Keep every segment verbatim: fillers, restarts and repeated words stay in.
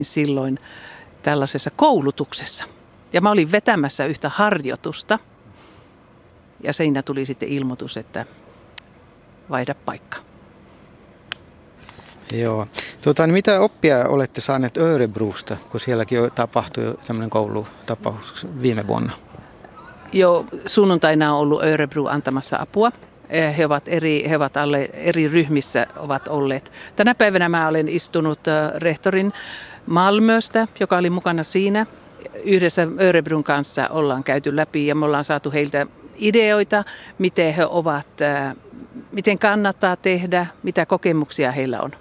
silloin tällaisessa koulutuksessa. Ja mä olin vetämässä yhtä harjoitusta ja siinä tuli sitten ilmoitus, että vaihda paikka. Joo. Tuota, niin mitä oppia olette saaneet Örebrosta, kun sielläkin jo tapahtui tämmöinen koulutapaus viime vuonna? Joo, sunnuntaina on ollut Örebro antamassa apua. He ovat, eri, he ovat alle, eri ryhmissä ovat olleet. Tänä päivänä mä olen istunut rehtorin Malmöstä, joka oli mukana siinä. Yhdessä Örebron kanssa ollaan käyty läpi ja me ollaan saatu heiltä ideoita, miten he ovat, miten kannattaa tehdä, mitä kokemuksia heillä on.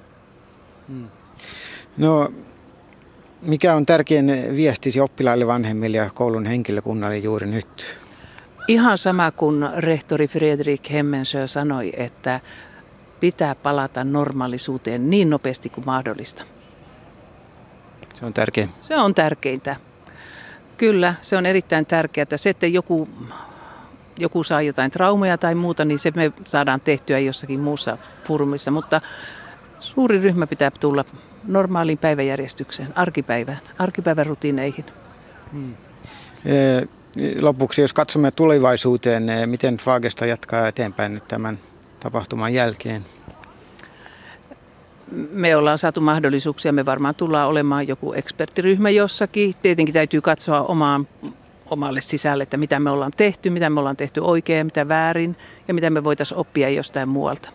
No, mikä on tärkein viestisi oppilaille, vanhemmille ja koulun henkilökunnalle juuri nyt? Ihan sama kuin rehtori Fredrik Hemmensjö sanoi, että pitää palata normaalisuuteen niin nopeasti kuin mahdollista. Se on tärkein. Se on tärkeintä. Kyllä, se on erittäin tärkeää. Se, että joku, joku saa jotain traumeja tai muuta, niin se me saadaan tehtyä jossakin muussa foorumissa, mutta suuri ryhmä pitää tulla normaaliin päiväjärjestykseen, arkipäivään, arkipäivän rutiineihin. Hmm. Lopuksi, jos katsomme tulevaisuuteen, miten Fagersta jatkaa eteenpäin nyt tämän tapahtuman jälkeen? Me ollaan saatu mahdollisuuksia, me varmaan tullaan olemaan joku eksperttiryhmä jossakin. Tietenkin täytyy katsoa omaan, omalle sisälle, että mitä me ollaan tehty, mitä me ollaan tehty oikein, mitä väärin ja mitä me voitaisiin oppia jostain muualta.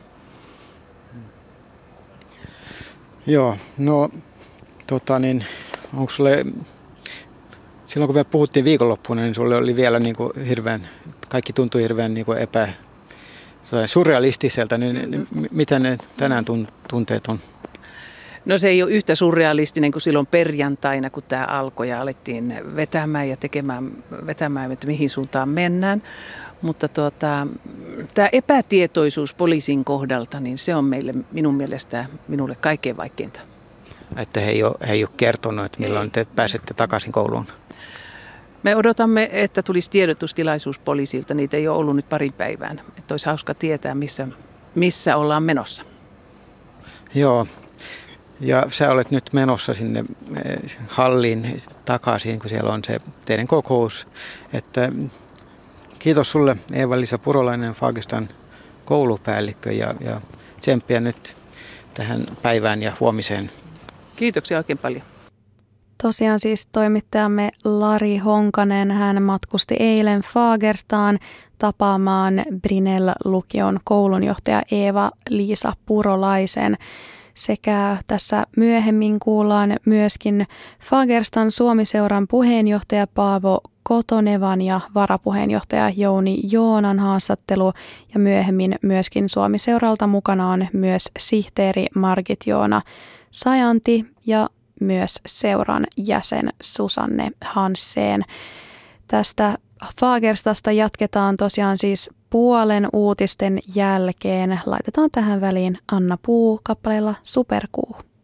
Joo, no tota niin, onko sulle, silloin kun me puhuttiin viikonloppuna, niin sulle oli vielä niin kuin hirveän, kaikki tuntui hirveän niin kuin epä, surrealistiselta, niin, niin mitä ne tänään tunteet on? No se ei ole yhtä surrealistinen kuin silloin perjantaina, kun tämä alkoi ja alettiin vetämään ja tekemään, vetämään, että mihin suuntaan mennään. Mutta tuota, tämä epätietoisuus poliisin kohdalta, niin se on meille, minun mielestä minulle kaikkein vaikeinta. Että he ei ole, he ei ole kertonut, että milloin te pääsette takaisin kouluun? Me odotamme, että tulisi tiedotustilaisuus poliisilta. Niitä ei ole ollut nyt parin päivään. Että olisi hauska tietää, missä, missä ollaan menossa. Joo. Ja sä olet nyt menossa sinne halliin takaisin, kun siellä on se teidän kokous. Että kiitos sulle, Eeva-Liisa Purolainen, Fagerstan koulupäällikkö, ja, ja tsemppiä nyt tähän päivään ja huomiseen. Kiitoksia oikein paljon. Tosiaan siis toimittajamme Lari Honkanen, hän matkusti eilen Fagerstaan tapaamaan Brinell-lukion koulunjohtaja Eeva-Liisa Purolaisen. Sekä tässä myöhemmin kuullaan myöskin Fagerstan Suomi-seuran puheenjohtaja Paavo Kotonevan ja varapuheenjohtaja Jouni Joonan haastattelu. Ja myöhemmin myöskin Suomi-seuralta mukana on myös sihteeri Margit Joona Sajanti ja myös seuran jäsen Susanne Hansseen. Tästä Fagerstasta jatketaan tosiaan siis puolen uutisten jälkeen. Laitetaan tähän väliin Anna Puu kappaleella Superkuu.